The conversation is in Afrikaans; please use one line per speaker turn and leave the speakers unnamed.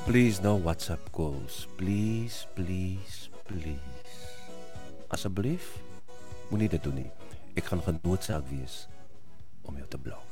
Please no WhatsApp calls. Please, please, please. Asseblief, moenie dit doen nie. Ek gaan genoodsaak wees om jou te blok.